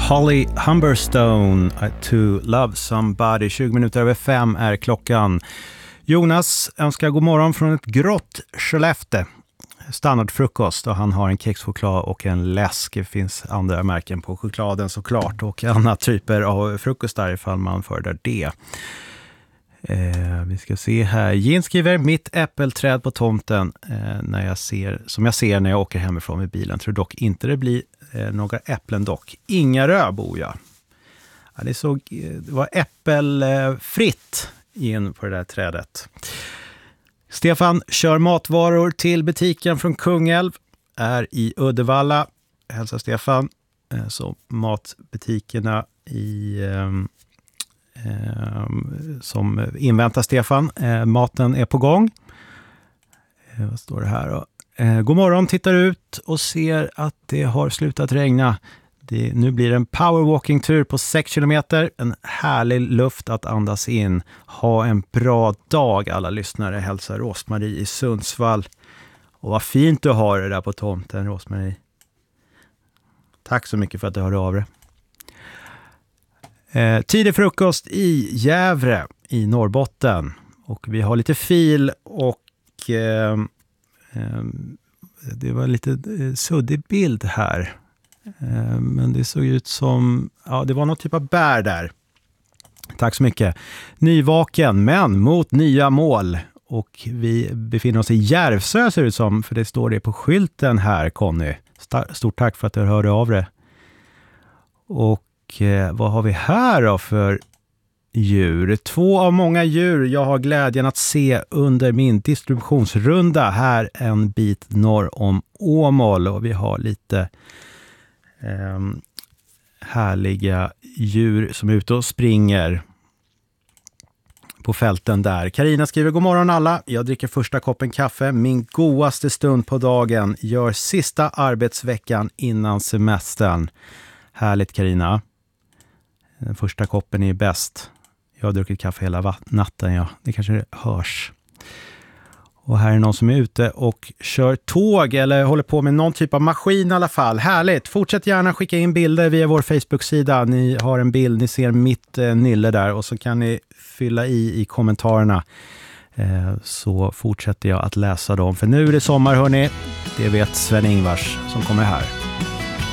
Holly Humberstone to Love Somebody. 20 minuter över 5 är klockan. Jonas önskar god morgon från ett grått Skellefteå. Standardfrukost och han har en kexchoklad och en läsk. Det finns andra märken på chokladen såklart och andra typer av frukostar ifall man föredrar det. Vi ska se här. Jin skriver mitt äppelträd på tomten som jag ser när jag åker hemifrån med bilen. Tror dock inte det blir några äpplen dock. Ingarö bor jag. Ja, det var äppelfritt in på det där trädet. Stefan kör matvaror till butiken från Kungälv. Är i Uddevalla. Hälsa Stefan. Så matbutikerna som inväntar Stefan. Maten är på gång. Vad står det här då? God morgon, tittar ut och ser att det har slutat regna. Nu blir det en powerwalking-tur på 6 kilometer. En härlig luft att andas in. Ha en bra dag alla lyssnare. Hälsar Rosmarie i Sundsvall. Och vad fint du har det där på tomten, Rosmarie. Tack så mycket för att du hörde av dig. Tidig frukost i Gävle i Norrbotten. Och vi har lite fil och det var lite suddig bild här. Men det såg ut som, ja, det var någon typ av bär där. Tack så mycket. Nyvaken men mot nya mål. Och vi befinner oss i Järvsö ser det ut som, för det står det på skylten här, Conny. Stort tack för att du hörde av dig. Och vad har vi här då för djur? 2 av många djur jag har glädjen att se under min distributionsrunda här en bit norr om Åmål. Och vi har lite härliga djur som är ute och springer på fälten där. Carina skriver god morgon alla. Jag dricker första koppen kaffe. Min godaste stund på dagen. Gör sista arbetsveckan innan semestern. Härligt Carina. Den första koppen är bäst. Jag har druckit kaffe hela natten. Ja. Det kanske hörs. Och här är någon som är ute och kör tåg eller håller på med någon typ av maskin i alla fall. Härligt! Fortsätt gärna skicka in bilder via vår Facebook-sida. Ni har en bild, ni ser mitt nylle där och så kan ni fylla i kommentarerna. Så fortsätter jag att läsa dem. För nu är det sommar hörni. Det vet Sven Ingvars som kommer här.